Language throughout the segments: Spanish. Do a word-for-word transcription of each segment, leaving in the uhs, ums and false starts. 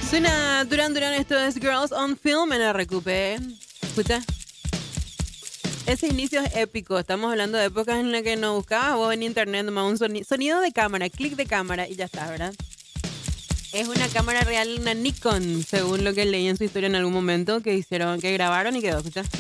Suena Duran Duran, esto es Girls on Film en R Q P. Escucha. Ese inicio es épico. Estamos hablando de épocas en las que no buscabas vos en internet nomás un sonido, sonido de cámara, clic de cámara y ya está, ¿verdad? Es una cámara real, una Nikon, según lo que leí en su historia en algún momento, que hicieron, que grabaron y quedó, escucha.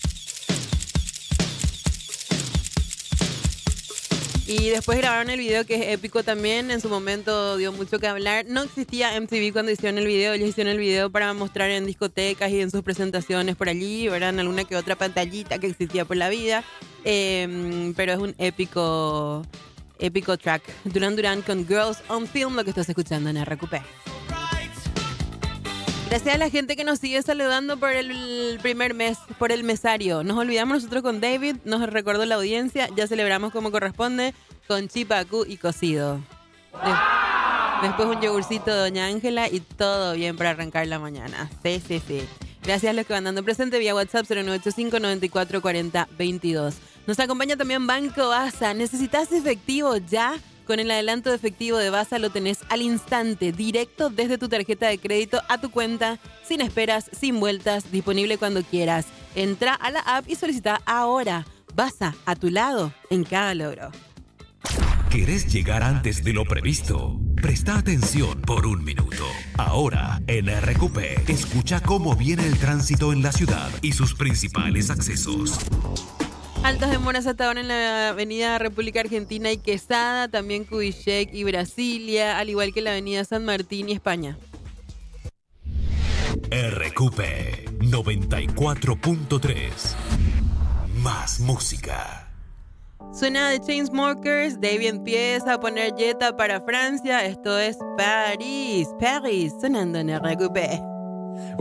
Y después grabaron el video, que es épico también. En su momento dio mucho que hablar. No existía M T V cuando hicieron el video. Ellos hicieron el video para mostrar en discotecas y en sus presentaciones por allí, ¿verdad? En alguna que otra pantallita que existía por la vida. Eh, pero es un épico, épico track. Duran Duran con Girls on Film, lo que estás escuchando en R Q P. Gracias a la gente que nos sigue saludando por el primer mes, por el mesario. Nos olvidamos nosotros con David, nos recordó la audiencia, ya celebramos como corresponde con chipacú y cocido. De- Después un yogurcito de Doña Ángela y todo bien para arrancar la mañana. Sí, sí, sí. Gracias a los que van dando presente vía WhatsApp cero nueve ocho cinco, noventa y cuatro, cuarenta, veintidós. Nos acompaña también Banco Baza. ¿Necesitas efectivo ya? Con el adelanto de efectivo de Baza lo tenés al instante, directo desde tu tarjeta de crédito a tu cuenta, sin esperas, sin vueltas, disponible cuando quieras. Entra a la app y solicita ahora. Baza, a tu lado, en cada logro. ¿Querés llegar antes de lo previsto? Presta atención por un minuto. Ahora, en R Q P, escucha cómo viene el tránsito en la ciudad y sus principales accesos. Altas demoras hasta ahora en la avenida República Argentina y Quesada, también Cubillec y Brasilia, al igual que la avenida San Martín y España. R Q P noventa y cuatro punto tres. Más música. Suena de Chainsmokers, Davey empieza a poner Jetta para Francia, esto es París, París, sonando en R Q P.